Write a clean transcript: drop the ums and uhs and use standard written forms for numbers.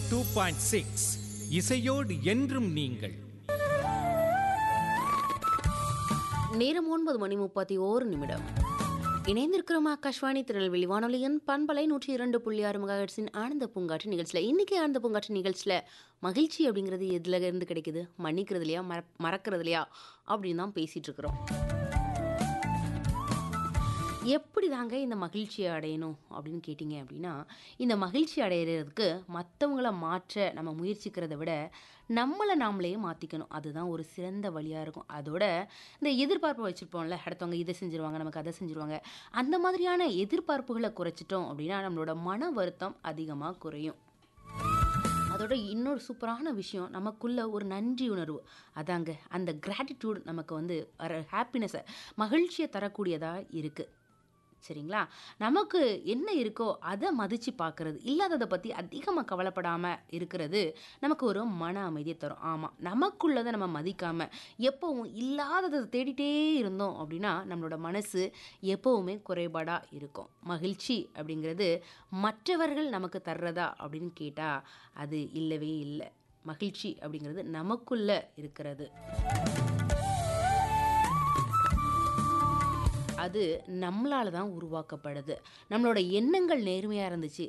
102.6 இசையோடு என்றும் நீங்கள். நேரம் 9:31 இணைந்திருக்கிறோம் ஆகாஷ்வாணி திருநெல்வேலி வானொலியின் பண்பலை 102.6 மெகாஹெர்ட்ஸின் ஆனந்த பூங்காற்று நிகழ்ச்சியில். இன்றைக்கி ஆனந்த பூங்காற்று நிகழ்ச்சியில் மகிழ்ச்சி அப்படிங்கிறது எதில் இருந்து கிடைக்குது, மன்னிக்கிறது இல்லையா, மறக்கிறது இல்லையா அப்படின்னு தான் பேசிகிட்டு இருக்கிறோம். எப்படி தாங்க இந்த மகிழ்ச்சியை அடையணும் அப்படின்னு கேட்டிங்க அப்படின்னா, இந்த மகிழ்ச்சி அடையிறதுக்கு மற்றவங்கள மாற்ற நம்ம முயற்சிக்கிறத விட நம்மளை நாமளே மாற்றிக்கணும். அதுதான் ஒரு சிறந்த வழியாக இருக்கும். அதோட இந்த எதிர்பார்ப்பு வச்சுருப்போம்ல, அடுத்தவங்க இதை செஞ்சுருவாங்க, நமக்கு அதை செஞ்சுருவாங்க, அந்த மாதிரியான எதிர்பார்ப்புகளை குறைச்சிட்டோம் அப்படின்னா நம்மளோட மன வருத்தம் அதிகமாக குறையும். அதோட இன்னொரு சூப்பரான விஷயம், நமக்குள்ள ஒரு நன்றி உணர்வு, அதாங்க அந்த கிராட்டிடியூட் நமக்கு வந்து ஹாப்பினஸை, மகிழ்ச்சியை தரக்கூடியதாக இருக்குது. சரிங்களா? நமக்கு என்ன இருக்கோ அதை மதித்து பார்க்குறது, இல்லாததை பற்றி அதிகமாக கவலைப்படாமல் இருக்கிறது நமக்கு ஒரு மன அமைதியை தரும். ஆமாம், நமக்குள்ளதை நம்ம மதிக்காமல் எப்போவும் இல்லாததை தேடிட்டே இருந்தோம் அப்படின்னா நம்மளோட மனசு எப்போவுமே குறைபாடாக இருக்கும். மகிழ்ச்சி அப்படிங்கிறது மற்றவர்கள் நமக்கு தர்றதா அப்படின்னு கேட்டால் அது இல்லவே இல்லை. மகிழ்ச்சி அப்படிங்கிறது நமக்குள்ளே இருக்கிறது. அது நம்மளால தான் உருவாக்கப்படுது. நம்மளோட எண்ணங்கள் நேர்மையாக இருந்துச்சு